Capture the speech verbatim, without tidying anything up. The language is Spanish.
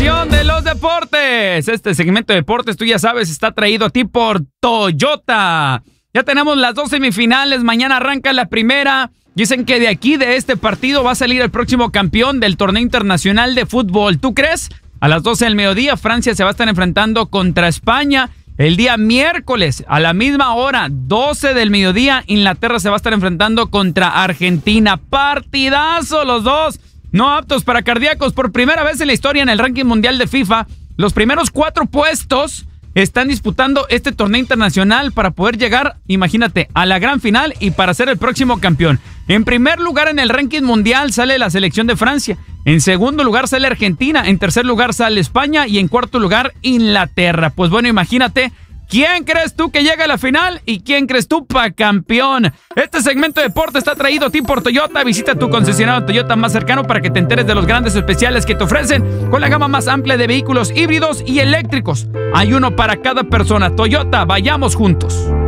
información de los deportes. Este segmento de deportes, tú ya sabes, está traído a ti por Toyota. Ya tenemos las dos semifinales, mañana arranca la primera. Dicen que de aquí, de este partido, va a salir el próximo campeón del torneo internacional de fútbol. ¿Tú crees? A las doce del mediodía, Francia se va a estar enfrentando contra España. El día miércoles, a la misma hora, doce del mediodía, Inglaterra se va a estar enfrentando contra Argentina. ¡Partidazo los dos! No aptos para cardíacos. Por primera vez en la historia en el ranking mundial de FIFA, los primeros cuatro puestos están disputando este torneo internacional para poder llegar, imagínate, a la gran final y para ser el próximo campeón. En primer lugar en el ranking mundial sale la selección de Francia. En segundo lugar sale Argentina. En tercer lugar sale España. Y en cuarto lugar, Inglaterra. Pues bueno, imagínate. ¿Quién crees tú que llega a la final? ¿Y quién crees tú para campeón? Este segmento de deporte está traído a ti por Toyota. Visita tu concesionario Toyota más cercano para que te enteres de los grandes especiales que te ofrecen con la gama más amplia de vehículos híbridos y eléctricos. Hay uno para cada persona. Toyota, vayamos juntos.